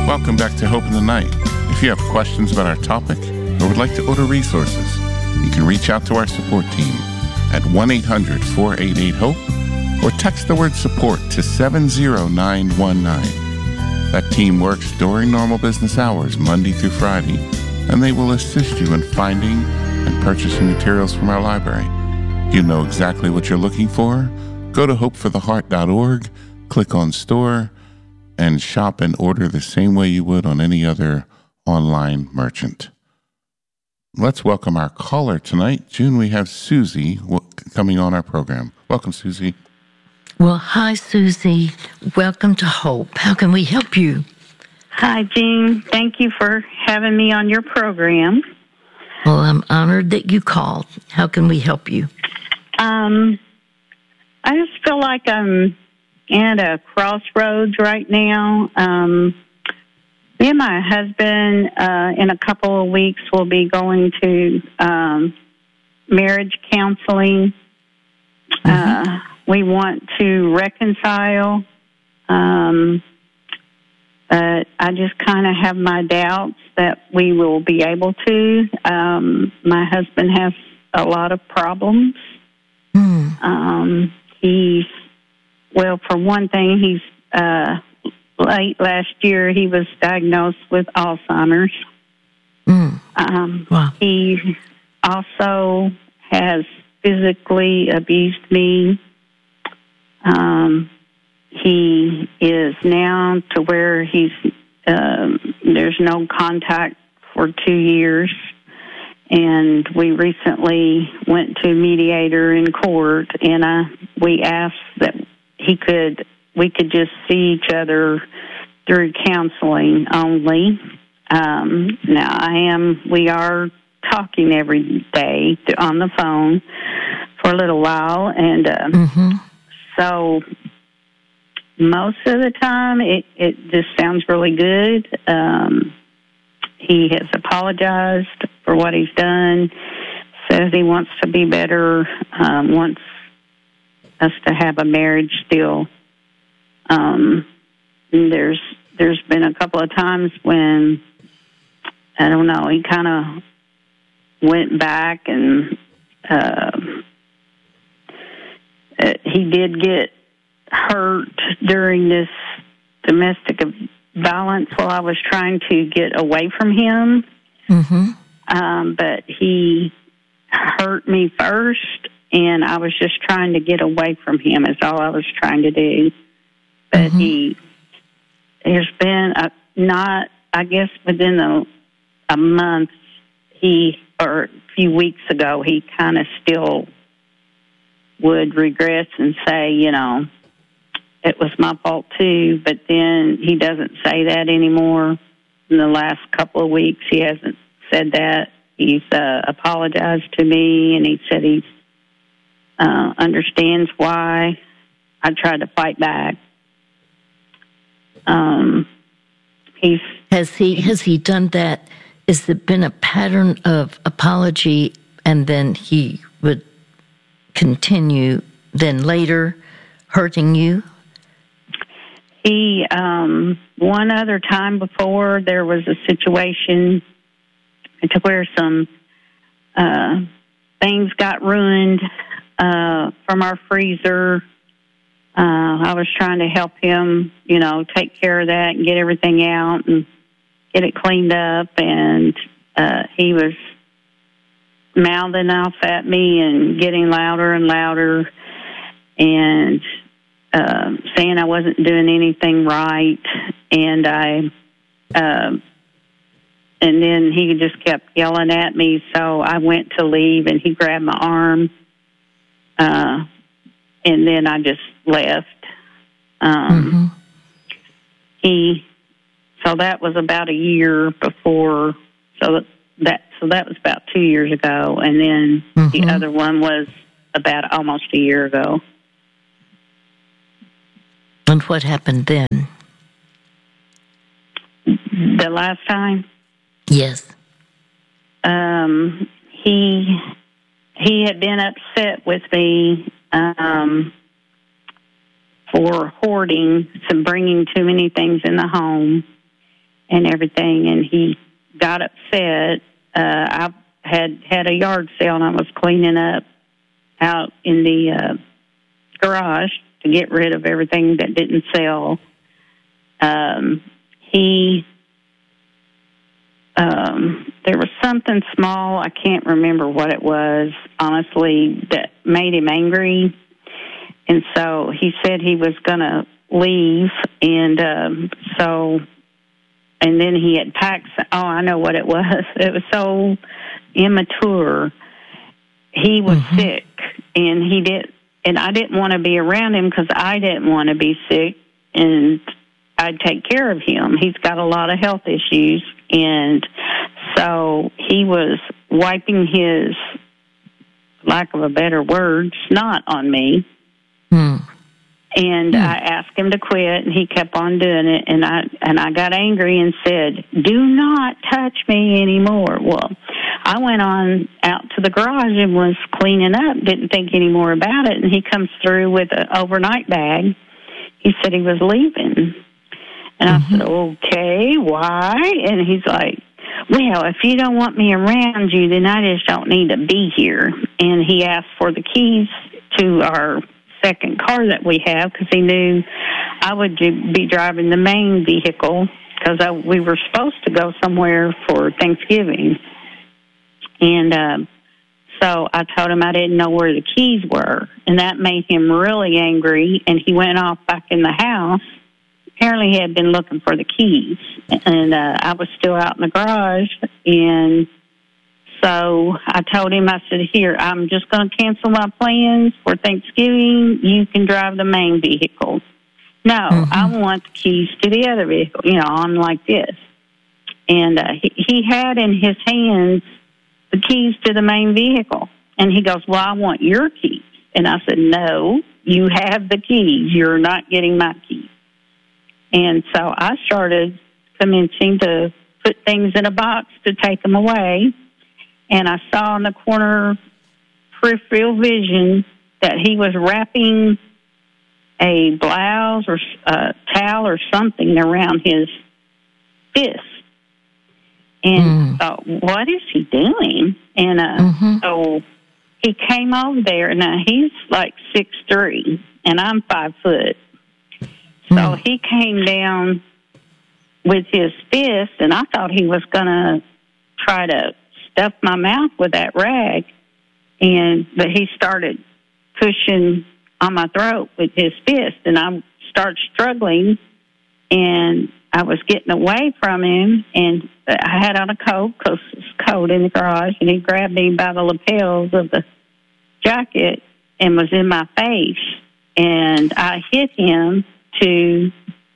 Welcome back to Hope in the Night. If you have questions about our topic or would like to order resources, you can reach out to our support team at 1-800-488-HOPE or text the word support to 70919. That team works during normal business hours, Monday through Friday, and they will assist you in finding and purchasing materials from our library. You know exactly what you're looking for. Go to hopefortheheart.org, click on store, and shop and order the same way you would on any other online merchant. Let's welcome our caller tonight. June, we have Susie coming on our program. Welcome, Susie. Well, hi, Susie. Welcome to Hope. How can we help you? Hi, Jean. Thank you for having me on your program. Well, I'm honored that you called. How can we help you? I just feel like I'm at a crossroads right now. Me and my husband, in a couple of weeks, will be going to marriage counseling. We want to reconcile, but I just kind of have my doubts that we will be able to. My husband has a lot of problems. Well, for one thing, he's late last year he was diagnosed with Alzheimer's. Wow. He also has physically abused me. He is now to where he's there's no contact for 2 years. And we recently went to mediator in court, and we asked that we could just see each other through counseling only. We are talking every day on the phone for a little while, and so most of the time it just sounds really good. He has apologized for what he's done, says he wants to be better, wants us to have a marriage still. There's been a couple of times when, I don't know, he kind of went back and he did get hurt during this domestic violence while I was trying to get away from him. But he hurt me first, and I was just trying to get away from him is all I was trying to do. But he has been I guess within a month, or a few weeks ago, he kind of still would regress and say, it was my fault too, but then he doesn't say that anymore. In the last couple of weeks, he hasn't said that. He's apologized to me, and he said he understands why I tried to fight back. Has he done that? Has it been a pattern of apology, and then he would continue, then later hurting you? He, one other time before, there was a situation to where some things got ruined from our freezer. I was trying to help him, take care of that and get everything out and get it cleaned up. And he was mouthing off at me and getting louder and louder and saying I wasn't doing anything right. And and then he just kept yelling at me. So I went to leave, and he grabbed my arm. And then I just left. So that was about a year before. So that was about 2 years ago, and then the other one was about almost a year ago. And what happened then? The last time? Yes. He had been upset with me for hoarding, bringing too many things in the home. and everything, and he got upset. I had a yard sale, and I was cleaning up out in the garage to get rid of everything that didn't sell. There was something small, I can't remember what it was, honestly, that made him angry. And so he said he was going to leave. And and then he had packed, I know what it was. It was so immature. He was sick, and I didn't want to be around him because I didn't want to be sick, and I'd take care of him. He's got a lot of health issues, and so he was wiping his, lack of a better word, snot on me. And I asked him to quit, and he kept on doing it, and I got angry and said, "Do not touch me anymore." Well, I went on out to the garage and was cleaning up, didn't think any more about it, and he comes through with an overnight bag. He said he was leaving. And I said, "Okay, why?" And he's like, "Well, if you don't want me around you, then I just don't need to be here." And he asked for the keys to our second car that we have because he knew I would be driving the main vehicle because we were supposed to go somewhere for Thanksgiving. And so I told him I didn't know where the keys were, and that made him really angry, and he went off back in the house. Apparently he had been looking for the keys, and I was still out in the garage, and so I told him, I said, "Here, I'm just going to cancel my plans for Thanksgiving. You can drive the main vehicle." "No, I want the keys to the other vehicle." I'm like this. And he had in his hands the keys to the main vehicle. And he goes, "Well, I want your keys." And I said, "No, you have the keys. You're not getting my keys." And so I started commencing to put things in a box to take them away. And I saw in the corner peripheral vision that he was wrapping a blouse or a towel or something around his fist. And I thought, what is he doing? And so he came over there. Now, he's like 6'3", and I'm 5 foot. So he came down with his fist, and I thought he was going to try to stuff my mouth with that rag, but he started pushing on my throat with his fist, and I started struggling, and I was getting away from him, and I had on a coat because it's cold in the garage, and he grabbed me by the lapels of the jacket and was in my face, and I hit him to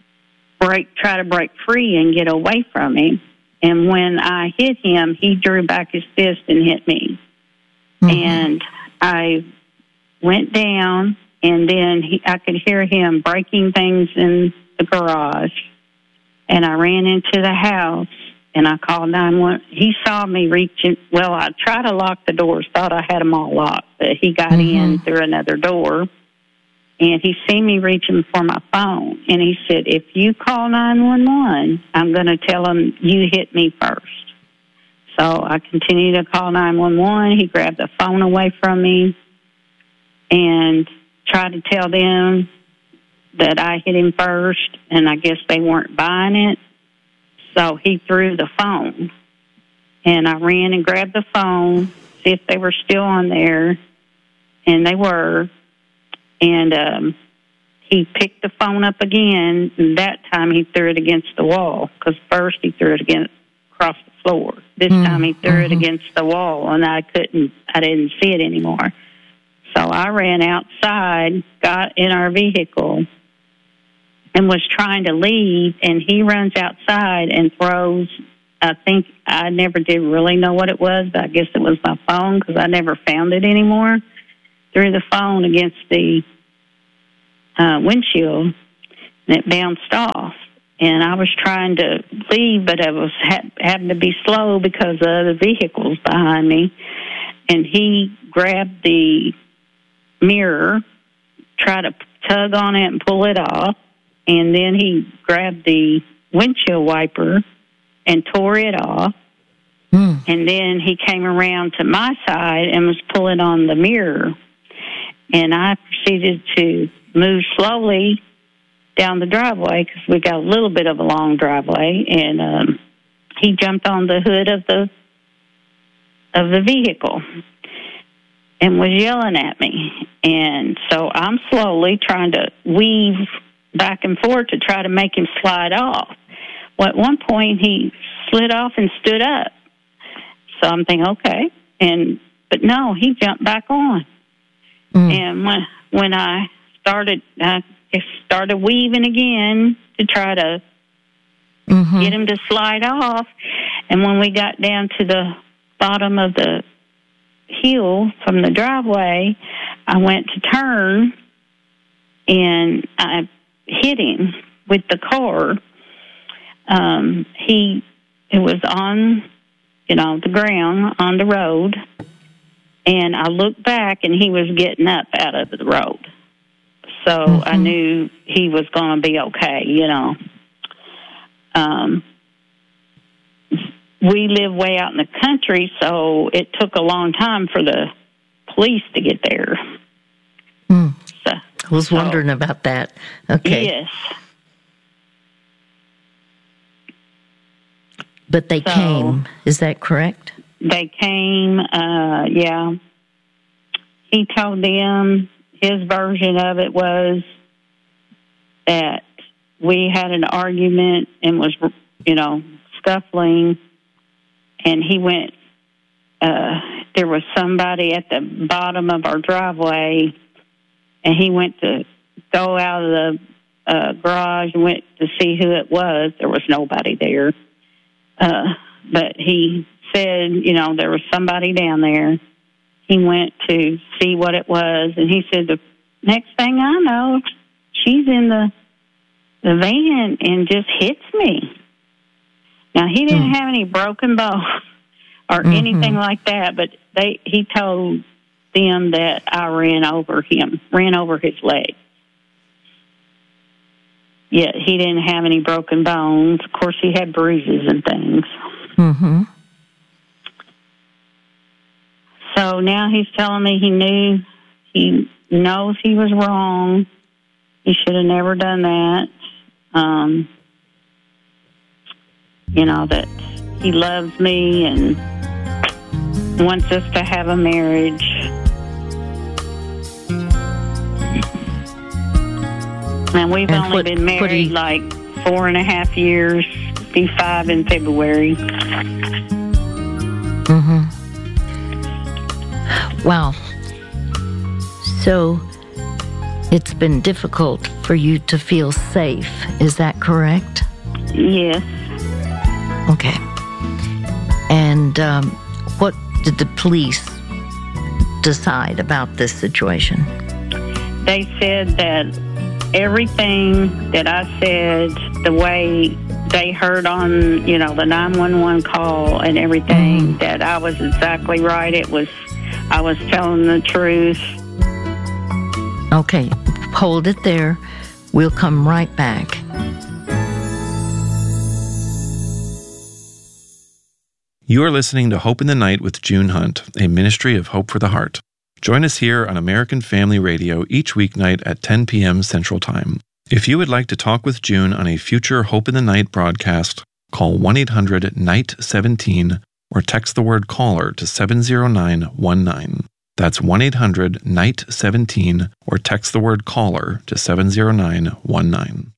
try to break free and get away from him. And when I hit him, he drew back his fist and hit me. And I went down, and then I could hear him breaking things in the garage. And I ran into the house, and I called 911. He saw me reaching. Well, I tried to lock the doors, thought I had them all locked, but he got in through another door. And he seen me reaching for my phone. And he said, "If you call 911, I'm going to tell them you hit me first." So I continued to call 911. He grabbed the phone away from me and tried to tell them that I hit him first. And I guess they weren't buying it. So he threw the phone. And I ran and grabbed the phone, see if they were still on there. And they were. And he picked the phone up again, and that time he threw it against the wall, because first he threw it across the floor. This time he threw it against the wall, and I didn't see it anymore. So I ran outside, got in our vehicle, and was trying to leave, and he runs outside and throws, I think, I never did really know what it was, but I guess it was my phone, because I never found it anymore. Threw the phone against the windshield, and it bounced off. And I was trying to leave, but I was having to be slow because of the vehicles behind me. And he grabbed the mirror, tried to tug on it and pull it off. And then he grabbed the windshield wiper and tore it off. And then he came around to my side and was pulling on the mirror. And I proceeded to move slowly down the driveway because we got a little bit of a long driveway. And he jumped on the hood of the vehicle and was yelling at me. And so I'm slowly trying to weave back and forth to try to make him slide off. Well, at one point, he slid off and stood up. So I'm thinking, okay. But no, he jumped back on. And when I started weaving again to try to get him to slide off. And when we got down to the bottom of the hill from the driveway, I went to turn and I hit him with the car. It was on, the ground on the road, and I looked back and he was getting up out of the road. So I knew he was going to be okay, We live way out in the country, so it took a long time for the police to get there. So, I was wondering about that. Okay. Yes. But they came. Is that correct? They came, yeah. He told them his version of it was that we had an argument and was, scuffling. And he went, there was somebody at the bottom of our driveway, and he went to go out of the garage and went to see who it was. There was nobody there. But he said, there was somebody down there. He went to see what it was, and he said, the next thing I know, she's in the van and just hits me. Now, he didn't have any broken bones or anything like that, but he told them that I ran over his leg. Yet he didn't have any broken bones. Of course, he had bruises and things. So now he's telling me he knows he was wrong. He should have never done that. That he loves me and wants us to have a marriage. And we've only been married like 4.5 years, be 5 in February. Wow. So it's been difficult for you to feel safe. Is that correct? Yes. Okay. And what did the police decide about this situation? They said that everything that I said, the way they heard on, the 911 call and everything, that I was exactly right. I was telling the truth. Okay. Hold it there. We'll come right back. You are listening to Hope in the Night with June Hunt, a ministry of Hope for the Heart. Join us here on American Family Radio each weeknight at 10 p.m. Central Time. If you would like to talk with June on a future Hope in the Night broadcast, call 1-800-NIGHT-17 or text the word caller to 70919. That's 1-800-NIGHT-17 or text the word caller to 70919.